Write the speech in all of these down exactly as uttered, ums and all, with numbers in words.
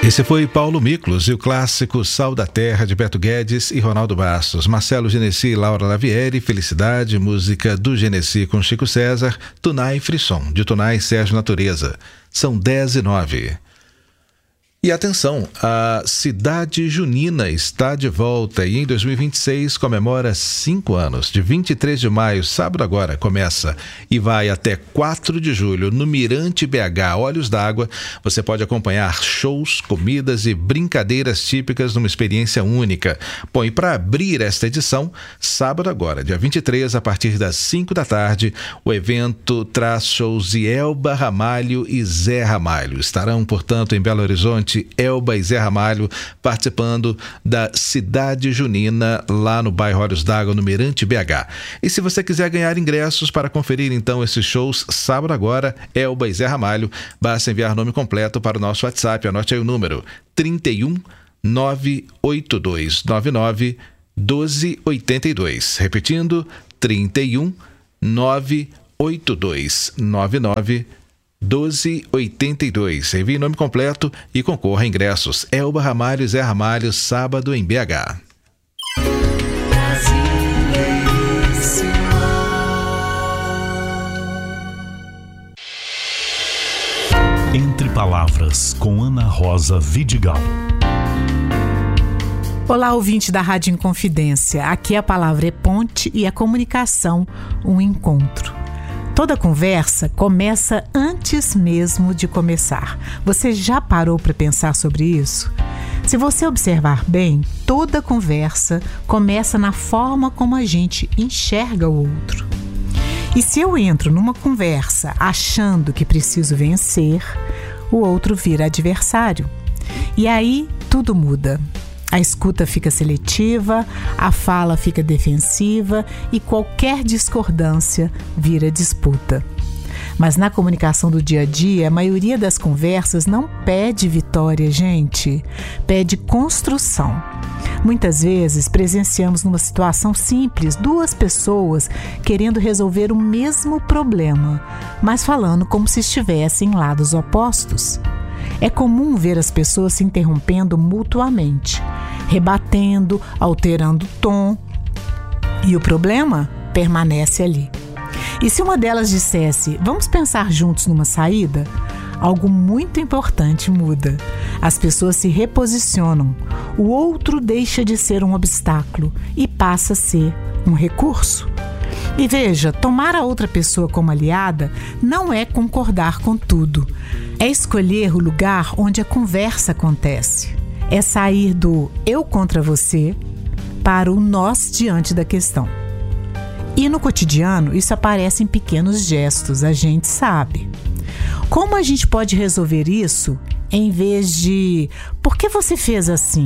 Esse foi Paulo Miklos e o clássico Sal da Terra, de Beto Guedes e Ronaldo Bastos. Marcelo Genesi e Laura Lavieri, Felicidade, música do Genesi com Chico César, Tunai Frisson, de Tunai Sérgio Natureza. São dez e nove. E atenção, a Cidade Junina está de volta e em dois mil e vinte e seis comemora cinco anos. De vinte e três de maio, sábado agora, começa e vai até quatro de julho no Mirante B H Olhos d'Água. Você pode acompanhar shows, comidas e brincadeiras típicas numa experiência única. Bom, e para abrir esta edição, sábado agora, dia vinte e três, a partir das cinco da tarde, o evento traz shows de Elba Ramalho e Zé Ramalho. Estarão, portanto, em Belo Horizonte, Elba e Zé Ramalho participando da Cidade Junina lá no bairro Olhos d'Água, no Mirante B H. E se você quiser ganhar ingressos para conferir então esses shows sábado agora, Elba e Zé Ramalho, basta enviar nome completo para o nosso WhatsApp. Anote aí o número trinta e um, nove oito dois nove nove, doze oitenta e dois. Repetindo, trinta e um, nove oito dois nove nove, doze oitenta e dois. Envie nome completo e concorra a ingressos. Elba Ramalho e Zé Ramalho, sábado em B H. Entre Palavras, com Ana Rosa Vidigal. Olá, ouvinte da Rádio Inconfidência. Aqui a palavra é ponte e a comunicação, um encontro. Toda conversa começa antes mesmo de começar. Você já parou para pensar sobre isso? Se você observar bem, toda conversa começa na forma como a gente enxerga o outro. E se eu entro numa conversa achando que preciso vencer, o outro vira adversário. E aí tudo muda. A escuta fica seletiva, a fala fica defensiva e qualquer discordância vira disputa. Mas na comunicação do dia a dia, a maioria das conversas não pede vitória, gente. Pede construção. Muitas vezes presenciamos numa situação simples duas pessoas querendo resolver o mesmo problema, mas falando como se estivessem em lados opostos. É comum ver as pessoas se interrompendo mutuamente, rebatendo, alterando o tom, e o problema permanece ali. E se uma delas dissesse, vamos pensar juntos numa saída? Algo muito importante muda. As pessoas se reposicionam, o outro deixa de ser um obstáculo e passa a ser um recurso. E veja, tomar a outra pessoa como aliada não é concordar com tudo. É escolher o lugar onde a conversa acontece. É sair do eu contra você para o nós diante da questão. E no cotidiano, isso aparece em pequenos gestos, a gente sabe. Como a gente pode resolver isso em vez de por que você fez assim?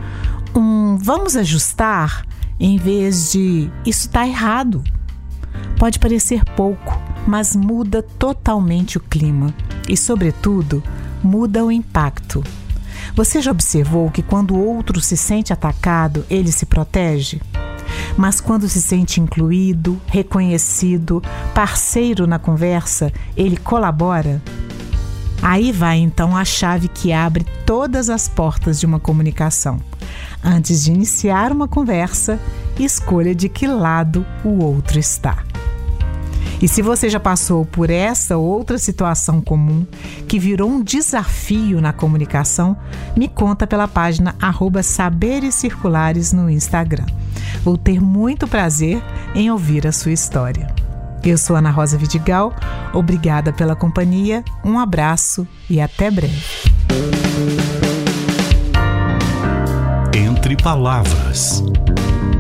Um vamos ajustar em vez de isso está errado. Pode parecer pouco, mas muda totalmente o clima e, sobretudo, muda o impacto. Você já observou que quando o outro se sente atacado, ele se protege? Mas quando se sente incluído, reconhecido, parceiro na conversa, ele colabora? Aí vai então a chave que abre todas as portas de uma comunicação. Antes de iniciar uma conversa, escolha de que lado o outro está. E se você já passou por essa ou outra situação comum que virou um desafio na comunicação, me conta pela página arroba Saberes Circulares no Instagram. Vou ter muito prazer em ouvir a sua história. Eu sou Ana Rosa Vidigal, obrigada pela companhia, um abraço e até breve. Entre Palavras.